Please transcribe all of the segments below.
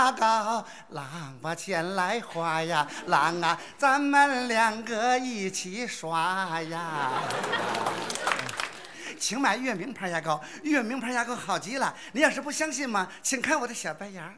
牙膏，郎把钱来花呀，郎啊，咱们两个一起刷呀。请买月明牌牙膏，月明牌牙膏好极了。你要是不相信嘛，请看我的小白牙。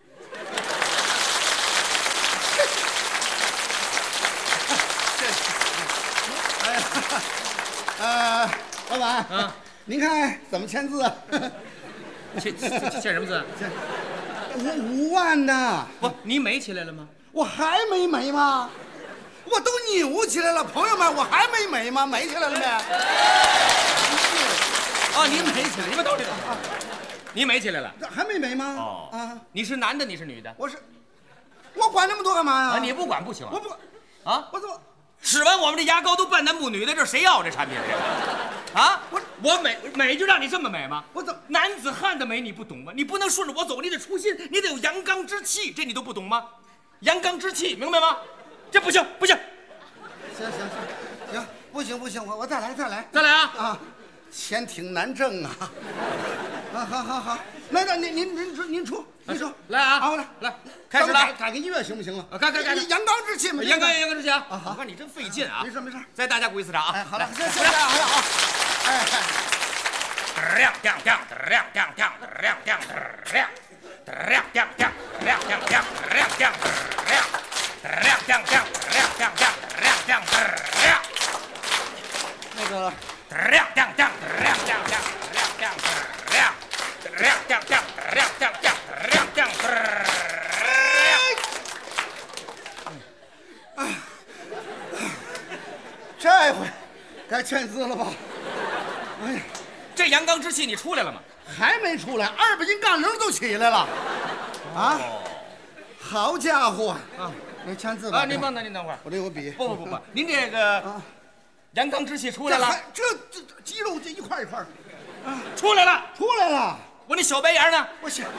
老板啊， 您看怎么签字啊？ 签什么字？ 5万呢？ 不，你美起来了吗？ 我还没美吗？我都扭起来了，朋友们，我还没美吗？美起来了没？ 啊，你美起来，你们都知道，你美起来了。 这还没美吗？ 哦啊， 你是男的，你是女的？ 我管那么多干嘛呀？ 啊，你不管不行啊！ 我不啊， 我怎么？ 使完我们这牙膏都半男不女的，这谁要这产品？这个啊，我美就让你这么美吗？ 我怎么？ 男子汉的美你不懂吗？你不能顺着我走，你得出心，你得有阳刚之气，这你都不懂吗？阳刚之气，明白吗？这不行不行， 行，不行，我再来再来啊！ 啊，钱挺难挣啊。好，那您出， 来啊！ 好来，开始了， 改个音乐行不行啊？ 改， 阳刚之气嘛， 阳刚之气啊！ 好， 我看你真费劲啊！ 没事， 再大家鼓一次掌啊！ 哎，好了， 来， 行，好，哎。那个。这回该签字了吧？哎呀， 这阳刚之气你出来了吗？ 还没出来，2把斤杠铃都起来了。啊，好家伙啊！您签字吧。 啊，您等会儿， 我这有笔。 不，您这个阳刚之气出来了。 这肌肉这一块的。啊， 出来了。 我那小白牙呢？ 我想。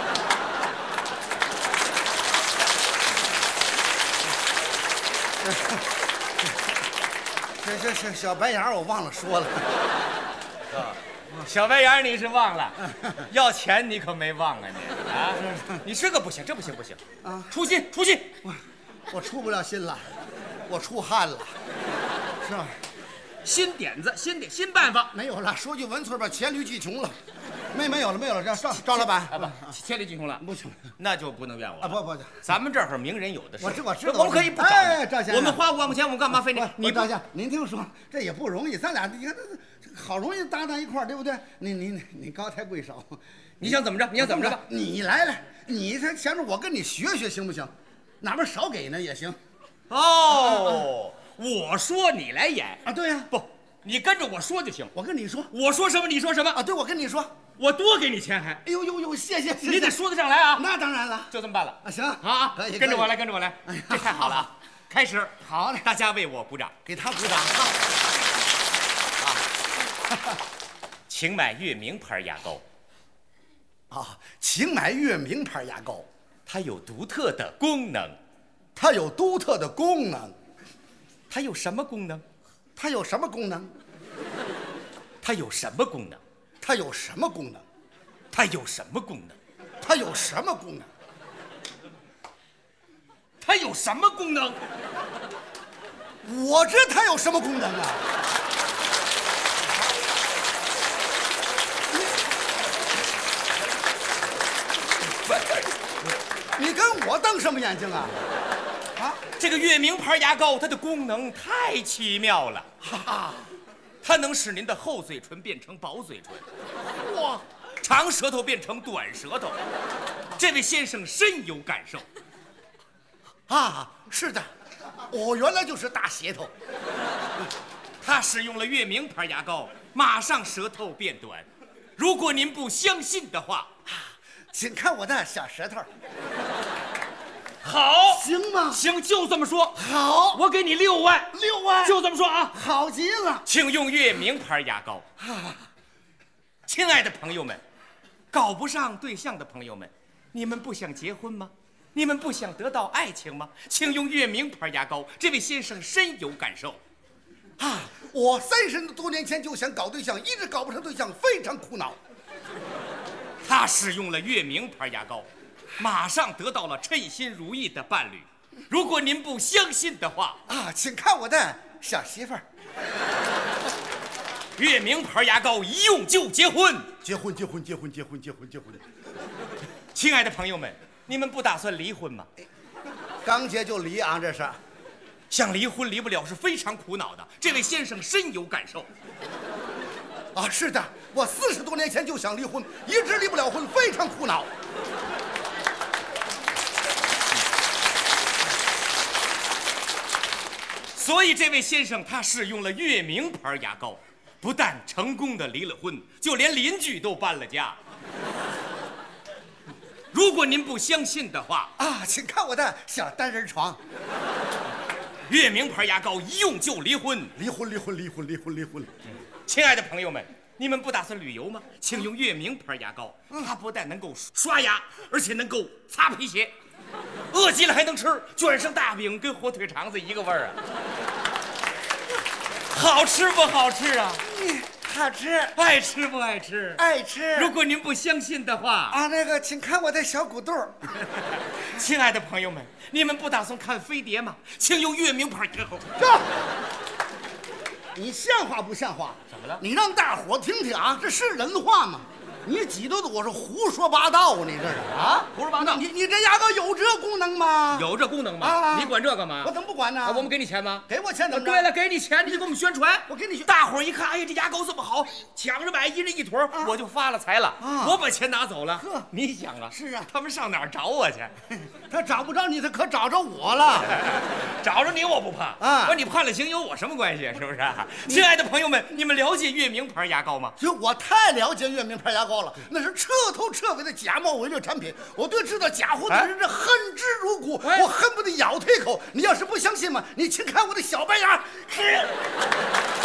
这小白牙我忘了说了。 小白牙你是忘了，要钱你可没忘啊你啊！你这个不行，这不行啊！出心， 我出不了心了，我出汗了，是吧？ 新点子，新办法没有了。说句文村吧，黔驴技穷了，没有了。这赵老板啊不，黔驴技穷了， 不行， 那就不能怨我啊！不， 咱们这儿名人有的是。 我知道， 我们可以不找你。 哎，赵先生， 我们花5万块钱，我们干嘛非你赵先生，您听说，这也不容易，咱俩你看这好容易搭档一块儿，对不对？你高抬贵手， 你想怎么着？吧？ 你来，你才想着我跟你学行不行？哪边少给呢也行。 哦。我说你来演啊？对呀， 不，你跟着我说就行。 我跟你说， 我说什么你说什么啊？对，我跟你说， 我多给你钱还。 哎呦，谢谢， 你得说得上来啊！ 那当然了， 就这么办了啊！行啊， 可以， 跟着我来。 哎呀， 这太好了啊！开始， 好嘞， 大家为我鼓掌， 给他鼓掌啊！请买月明牌牙膏啊！请买月明牌牙膏， 它有独特的功能。 它有独特的功能。 它有什么功能？ 它有什么功能？ 它有什么功能？ 它有什么功能？ 它有什么功能？ 它有什么功能？ 它有什么功能？ 我知它有什么功能啊！你跟我瞪什么眼睛啊？啊！ 这个月明牌牙膏，它的功能太奇妙了， 哈哈， 它能使您的厚嘴唇变成薄嘴唇， 哇， 长舌头变成短舌头。这位先生深有感受。 啊，是的，我原来就是大舌头。 他使用了月明牌牙膏，马上舌头变短。如果您不相信的话， 请看我的小舌头。 好， 行吗？ 行，就这么说。 好， 我给你6万 ，6万， 就这么说啊。 好极了， 请用月明牌牙膏。亲爱的朋友们，搞不上对象的朋友们，你们不想结婚吗？你们不想得到爱情吗？请用月明牌牙膏，这位先生深有感受。 啊，我30多年前就想搞对象，一直搞不成对象，非常苦恼。 他使用了月明牌牙膏， 马上得到了称心如意的伴侣。如果您不相信的话啊，请看我的小媳妇儿。 月明牌牙膏一用就结婚。 结婚。 亲爱的朋友们，你们不打算离婚吗？ 刚结就离啊，这是。 想离婚离不了是非常苦恼的，这位先生深有感受。 啊，是的，我40多年前就想离婚，一直离不了婚，非常苦恼。 所以这位先生他使用了月明牌牙膏，不但成功的离了婚，就连邻居都搬了家。如果您不相信的话啊，请看我的小单人床。 月明牌牙膏一用就离婚。 离婚。 亲爱的朋友们，你们不打算旅游吗？请用月明牌牙膏，它不但能够刷牙，而且能够擦皮鞋。饿极了还能吃，卷上大饼跟火腿肠子一个味儿啊！好吃不好吃啊？ 好吃。 爱吃不爱吃？ 爱吃。 如果您不相信的话啊，那个，请看我的小骨肚。 亲爱的朋友们，你们不打算看飞碟吗？请用月明牌牙膏。 你像话不像话？ 怎么了？ 你让大伙听听啊，这是人话吗？你挤兑的我是胡说八道，你这是啊？ 胡说八道！ 你这牙膏有这功能吗？ 有这功能吗？ 啊！ 你管这干嘛？ 我怎么不管呢？ 我们给你钱吗？ 给我钱怎么着？ 对了，给你钱你就给我们宣传。 我给你大伙儿一看，哎呀，这牙膏这么好，抢着买，一人一坨，我就发了财了。我把钱拿走了。 呵， 你想啊？ 是啊， 他们上哪儿找我去？ 他找不着你，他可找着我了。 找着你我不怕啊！ 我你判了刑有我什么关系？是不是？亲爱的朋友们，你们了解月明牌牙膏吗？ 我太了解月明牌牙膏了，那是彻头彻尾的假冒伪劣产品。我对制造假货的人是恨之入骨，我恨不得咬他一口。你要是不相信嘛，你请看我的小白牙。